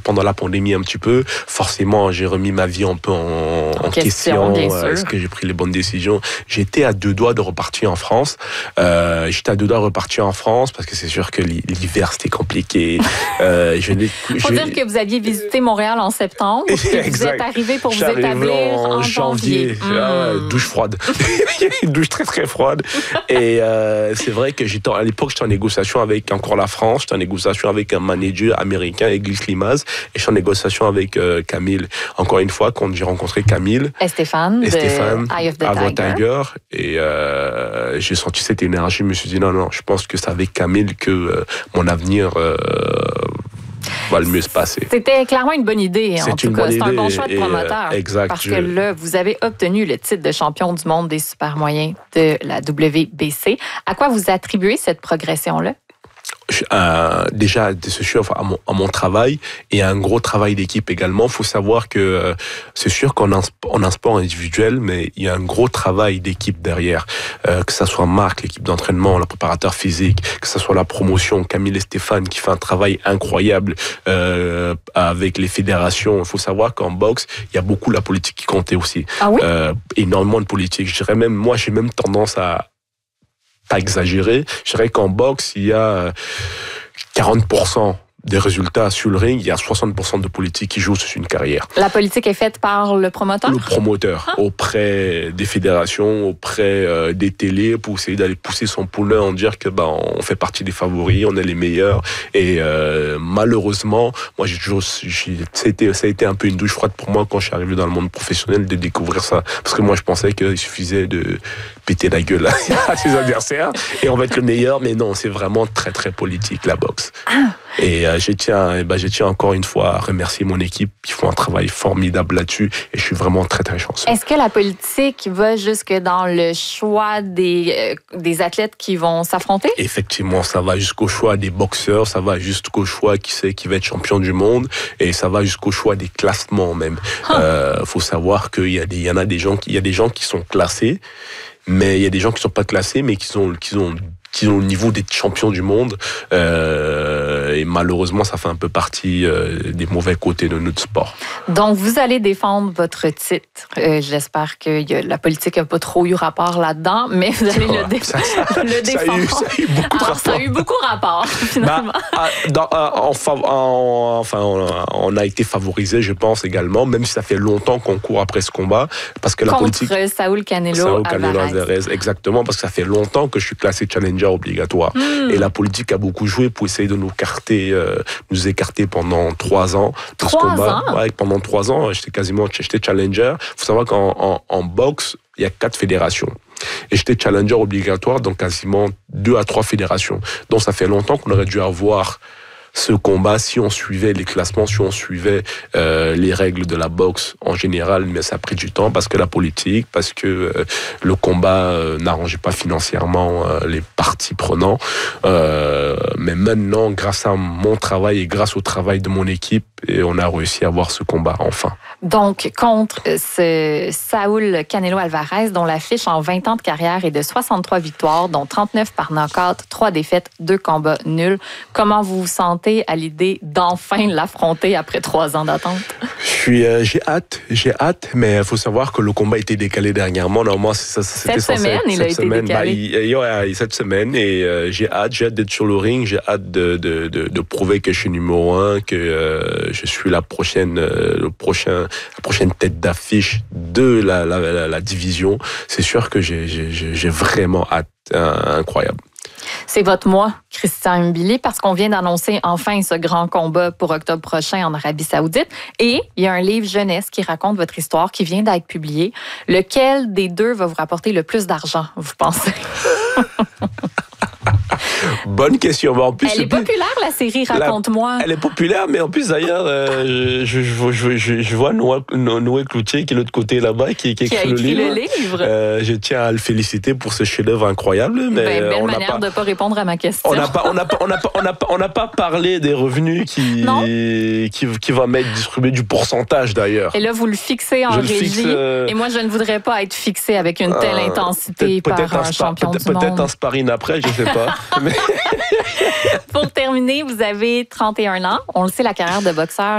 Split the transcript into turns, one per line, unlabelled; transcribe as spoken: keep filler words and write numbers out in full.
pendant la pandémie un petit peu. Forcément, j'ai remis ma vie un peu en, en question. question Est-ce que j'ai pris les bonnes décisions? J'étais à deux doigts de repartir en France. Euh, j'étais à deux doigts de repartir en France parce que c'est sûr que l'hiver, c'était compliqué. euh, je n'ai,
Faut je... dire que vous aviez visité Montréal en septembre. Et vous êtes arrivé pour vous établir en,
en janvier.
janvier.
Ah ouais, douche froide. Une douche très très froide. Et euh, c'est vrai que j'étais, à l'époque, j'étais en négociation avec encore la France. J'étais en négociation avec un manager américain, Église Limaz. Et je suis en négociation avec euh, Camille. Encore une fois, quand j'ai rencontré Camille.
Et Stéphane.
Et Stéphane.
Eye of the
Tiger.
Tiger.
Et euh, j'ai senti cette énergie. Je me suis dit, non, non, je pense que c'est avec Camille que euh, mon avenir euh, va le mieux se passer.
C'était clairement une bonne idée. En
c'est
tout
une
cas,
bonne
c'est
idée.
un bon choix de promoteur.
Et, euh, exact.
Parce
je...
que là, vous avez obtenu le titre de champion du monde des super moyens de la W B C. À quoi vous attribuez cette progression-là?
Euh, déjà, c'est sûr, à mon, à mon travail et à un gros travail d'équipe également. Il faut savoir que euh, c'est sûr qu'on a un, un sport individuel, mais il y a un gros travail d'équipe derrière. Euh, que ça soit Marc, l'équipe d'entraînement, le préparateur physique, que ça soit la promotion, Camille et Stéphane qui fait un travail incroyable euh, avec les fédérations. Il faut savoir qu'en boxe, il y a beaucoup la politique qui comptait aussi.
Ah oui?
Euh, énormément de politique. Je dirais même, moi, j'ai même tendance à pas exagérer. Je dirais qu'en boxe, il y a quarante pour cent des résultats sur le ring, il y a soixante pour cent de politique qui jouent sur une carrière.
La politique est faite par le promoteur?
Le promoteur, ah. auprès des fédérations, auprès euh, des télés, pour essayer d'aller pousser son poulain, en dire que bah, on fait partie des favoris, on est les meilleurs. Et euh, malheureusement, moi j'ai toujours, j'ai, ça, a été, ça a été un peu une douche froide pour moi quand je suis arrivé dans le monde professionnel de découvrir ça. Parce que moi je pensais qu'il suffisait de péter la gueule à ses adversaires et on va être le meilleur. Mais non, c'est vraiment très très politique la boxe.
Ah.
Et euh, je tiens, eh ben, je tiens encore une fois à remercier mon équipe. Ils font un travail formidable là-dessus et je suis vraiment très très chanceux.
Est-ce que la politique va jusque dans le choix des, euh, des athlètes qui vont s'affronter?
Effectivement, ça va jusqu'au choix des boxeurs, ça va jusqu'au choix qui sait qui va être champion du monde et ça va jusqu'au choix des classements même. Il huh. euh, faut savoir qu'il y a des, il y en a des gens qui, il y a des gens qui sont classés, mais il y a des gens qui sont pas classés, mais qui ont, qui ont qui ont le niveau des champions du monde euh, et malheureusement ça fait un peu partie euh, des mauvais côtés de notre sport.
Donc vous allez défendre votre titre. Euh, j'espère que y a, la politique n'a pas trop eu rapport là-dedans, mais vous allez ouais, le, dé-
ça, ça,
le défendre.
Ça a eu, ça a eu beaucoup de
Alors,
rapport.
Ça a eu beaucoup rapport finalement.
Bah, dans, en, en, enfin, on, on a été favorisé, je pense également, même si ça fait longtemps qu'on court après ce combat, parce que la
Contre
politique.
Contre Saúl Canelo,
Saúl Canelo
Alvarez.
Alvarez, exactement, parce que ça fait longtemps que je suis classé challenger obligatoire. Mmh. Et la politique a beaucoup joué pour essayer de nous écarter, euh, nous écarter pendant trois ans de ce combat.
Ans?
Ouais, pendant trois ans, j'étais quasiment, j'étais challenger. Faut savoir qu'en en, en boxe, il y a quatre fédérations. Et j'étais challenger obligatoire dans quasiment deux à trois fédérations. Donc ça fait longtemps qu'on aurait dû avoir ce combat si on suivait les classements, si on suivait euh, les règles de la boxe en général, mais ça a pris du temps parce que la politique, parce que euh, le combat euh, n'arrangeait pas financièrement euh, les parties prenants. Euh, mais maintenant, grâce à mon travail et grâce au travail de mon équipe, et on a réussi à avoir ce combat enfin.
Donc, contre ce Saúl Canelo Alvarez, dont la fiche en vingt ans de carrière est de soixante-trois victoires, dont trente-neuf par knockout, trois défaites, deux combats nuls. Comment vous vous sentez à l'idée d'enfin l'affronter après trois ans d'attente?
Je suis, euh, j'ai hâte, j'ai hâte, mais il faut savoir que le combat a été décalé dernièrement. Normalement, ça, c'était
cette semaine,
censé,
il a été
semaine,
décalé.
Bah, il, ouais, cette semaine, et euh, j'ai hâte, j'ai hâte d'être sur le ring, j'ai hâte de, de, de, de prouver que je suis numéro un, que euh, je suis la prochaine, euh, le prochain, la prochaine tête d'affiche de la, la, la, la division. C'est sûr que j'ai, j'ai, j'ai vraiment hâte, hein, incroyable.
C'est votre mois, Christian Mbili, parce qu'on vient d'annoncer enfin ce grand combat pour octobre prochain en Arabie Saoudite. Et il y a un livre jeunesse qui raconte votre histoire qui vient d'être publié. Lequel des deux va vous rapporter le plus d'argent, vous pensez?
Bonne question. En plus,
elle est populaire, la série Raconte-moi.
La, elle est populaire, mais en plus, d'ailleurs, euh, je, je, je, je, je vois Noé, Noé Cloutier qui est de l'autre côté là-bas, qui, qui,
qui a
écrit,
écrit
le livre.
Le livre.
Euh, je tiens à le féliciter pour ce chef-d'œuvre incroyable. Mais
ben, belle
on
manière
pas,
de ne pas répondre à ma question.
On n'a pas, on n'a pas, on n'a pas, on n'a pas, on n'a pas parlé des revenus qui, qui, qui va m'être distribué du pourcentage d'ailleurs.
Et là, vous le fixez en
je
régie.
Fixe, euh...
Et moi, je ne voudrais pas être fixé avec une telle euh, intensité
peut-être,
par
peut-être
un, un
spa,
champion
peut-être,
du monde.
Peut-être un sparring après, je ne sais pas. Mais...
Pour terminer, vous avez trente et un ans. On le sait, la carrière de boxeur